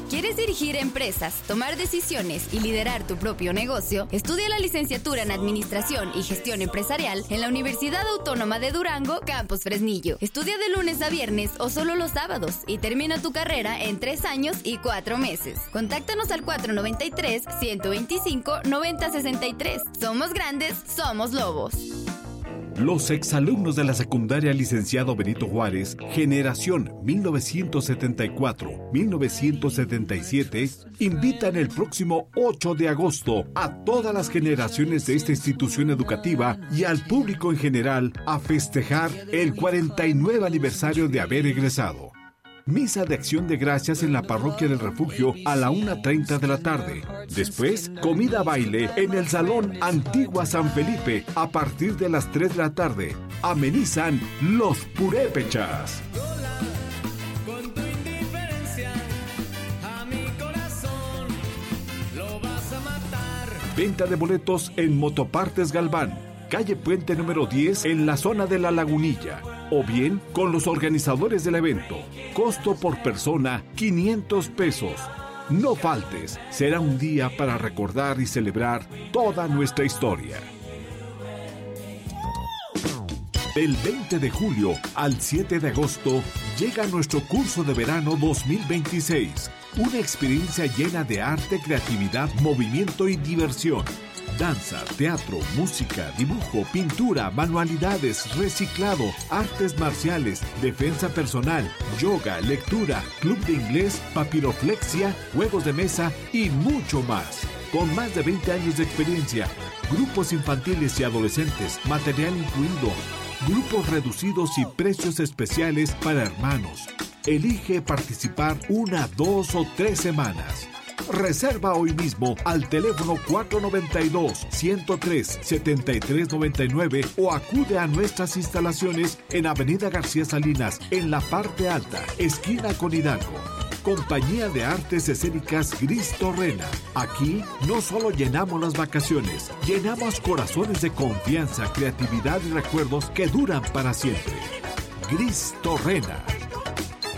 ¿Quieres dirigir empresas, tomar decisiones y liderar tu propio negocio? Estudia la licenciatura en Administración y Gestión Empresarial en la Universidad Autónoma de Durango, Campus Fresnillo. Estudia de lunes a viernes o solo los sábados y termina tu carrera en 3 años y 4 meses. Contáctanos al 493-125-9063. Somos grandes, somos lobos. Los exalumnos de la secundaria Licenciado Benito Juárez, generación 1974-1977, invitan el próximo 8 de agosto a todas las generaciones de esta institución educativa y al público en general a festejar el 49 aniversario de haber egresado. Misa de Acción de Gracias en la Parroquia del Refugio a la 1:30 de la tarde. Después, comida-baile en el Salón Antigua San Felipe a partir de las 3 de la tarde. Amenizan los Purépechas. Con tu indiferencia a mi corazón lo vas a matar. Venta de boletos en Motopartes Galván, calle Puente número 10 en la zona de La Lagunilla. O bien con los organizadores del evento. Costo por persona, 500 pesos. No faltes, será un día para recordar y celebrar toda nuestra historia. Del 20 de julio al 7 de agosto llega nuestro curso de verano 2026. Una experiencia llena de arte, creatividad, movimiento y diversión. Danza, teatro, música, dibujo, pintura, manualidades, reciclado, artes marciales, defensa personal, yoga, lectura, club de inglés, papiroflexia, juegos de mesa y mucho más. Con más de 20 años de experiencia, grupos infantiles y adolescentes, material incluido, grupos reducidos y precios especiales para hermanos. Elige participar 1, 2 o 3 semanas. Reserva hoy mismo al teléfono 492-103-7399 o acude a nuestras instalaciones en Avenida García Salinas, en la parte alta, esquina con Hidalgo. Compañía de Artes Escénicas Gris Torrena. Aquí no solo llenamos las vacaciones, llenamos corazones de confianza, creatividad y recuerdos que duran para siempre. Gris Torrena.